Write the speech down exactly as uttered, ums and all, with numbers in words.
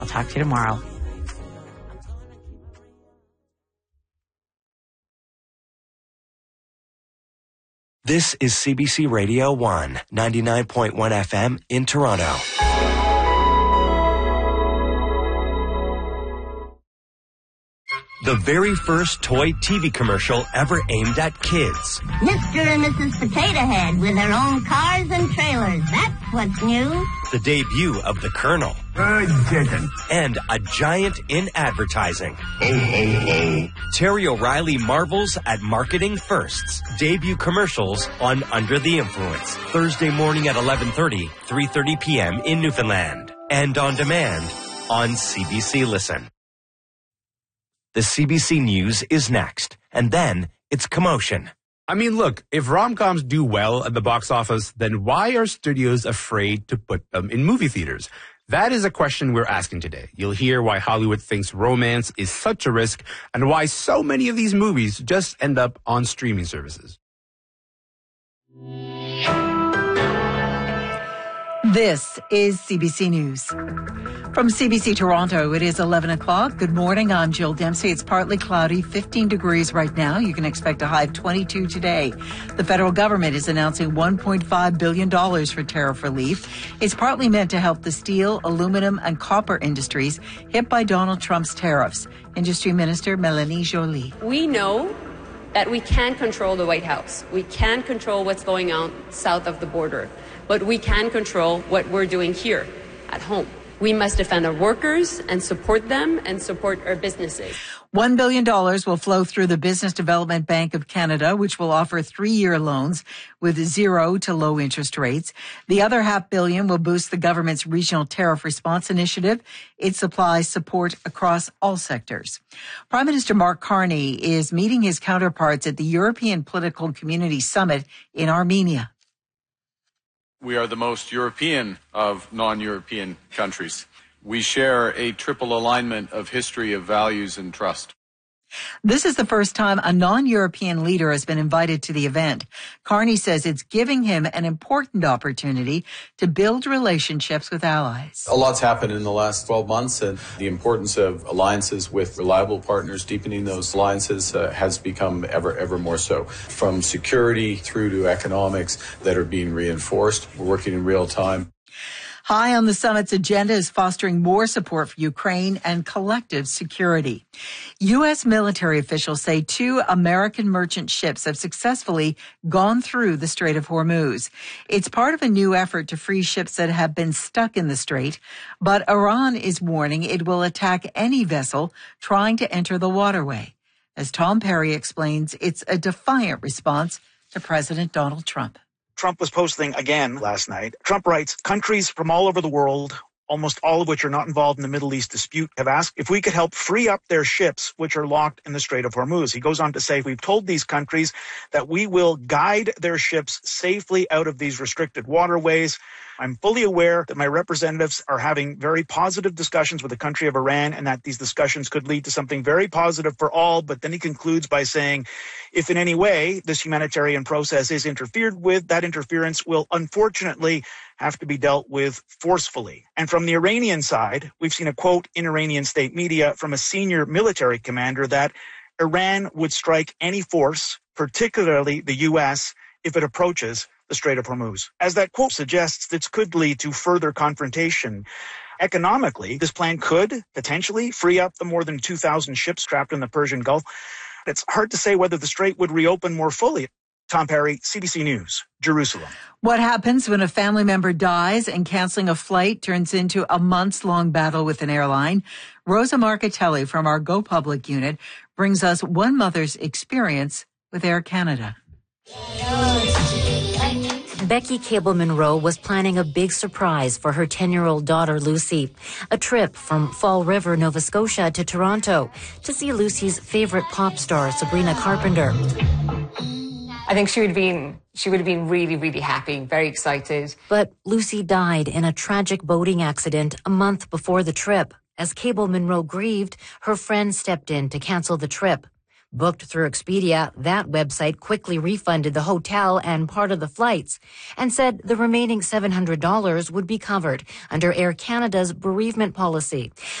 I'll talk to you tomorrow. This is C B C Radio one, ninety-nine point one F M in Toronto. The very first toy T V commercial ever aimed at kids. Mister and Missus Potato Head with their own cars and trailers. That's what's new. The debut of the Colonel. Good kitten. And a giant in advertising. Ho, ho, ho. Terry O'Reilly marvels at marketing firsts. Debut commercials on Under the Influence. Thursday morning at eleven thirty, three thirty p.m. in Newfoundland. And on demand on C B C Listen. The C B C News is next. And then it's Commotion. I mean, look, if rom-coms do well at the box office, then why are studios afraid to put them in movie theaters? That is a question we're asking today. You'll hear why Hollywood thinks romance is such a risk and why so many of these movies just end up on streaming services. This is C B C News. From C B C Toronto, it is eleven o'clock. Good morning. I'm Jill Dempsey. It's partly cloudy, fifteen degrees right now. You can expect a high of twenty-two today. The federal government is announcing one point five billion dollars for tariff relief. It's partly meant to help the steel, aluminum, and copper industries hit by Donald Trump's tariffs. Industry Minister Mélanie Joly. We know that we can control the White House. We can control what's going on south of the border. But we can control what we're doing here at home. We must defend our workers and support them and support our businesses. One billion dollars will flow through the Business Development Bank of Canada, which will offer three-year loans with zero to low interest rates. The other half billion will boost the government's Regional Tariff Response Initiative. It supplies support across all sectors. Prime Minister Mark Carney is meeting his counterparts at the European Political Community Summit in Armenia. We are the most European of non-European countries. We share a triple alignment of history, of values, and trust. This is the first time a non-European leader has been invited to the event. Carney says it's giving him an important opportunity to build relationships with allies. A lot's happened in the last twelve months, and the importance of alliances with reliable partners, deepening those alliances uh, has become ever, ever more so. From security through to economics that are being reinforced. We're working in real time. High on the summit's agenda is fostering more support for Ukraine and collective security. U S military officials say two American merchant ships have successfully gone through the Strait of Hormuz. It's part of a new effort to free ships that have been stuck in the strait, but Iran is warning it will attack any vessel trying to enter the waterway. As Tom Perry explains, it's a defiant response to President Donald Trump. Trump was posting again last night. Trump writes, countries from all over the world, almost all of which are not involved in the Middle East dispute, have asked if we could help free up their ships, which are locked in the Strait of Hormuz. He goes on to say, we've told these countries that we will guide their ships safely out of these restricted waterways. I'm fully aware that my representatives are having very positive discussions with the country of Iran and that these discussions could lead to something very positive for all. But then he concludes by saying, if in any way this humanitarian process is interfered with, that interference will unfortunately have to be dealt with forcefully. And from the Iranian side, we've seen a quote in Iranian state media from a senior military commander that Iran would strike any force, particularly the U S, if it approaches the Strait of Hormuz. As that quote suggests, this could lead to further confrontation. Economically, this plan could potentially free up the more than two thousand ships trapped in the Persian Gulf. It's hard to say whether the strait would reopen more fully. Tom Perry, C B C News, Jerusalem. What happens when a family member dies and canceling a flight turns into a months-long battle with an airline? Rosa Marcatelli from our Go Public unit brings us one mother's experience with Air Canada. Becky Cable Monroe was planning a big surprise for her ten-year-old daughter, Lucy. A trip from Fall River, Nova Scotia to Toronto to see Lucy's favorite pop star, Sabrina Carpenter. I think she would have been, she would have been really, really happy, very excited. But Lucy died in a tragic boating accident a month before the trip. As Cable Monroe grieved, her friend stepped in to cancel the trip. Booked through Expedia, that website quickly refunded the hotel and part of the flights and said the remaining seven hundred dollars would be covered under Air Canada's bereavement policy.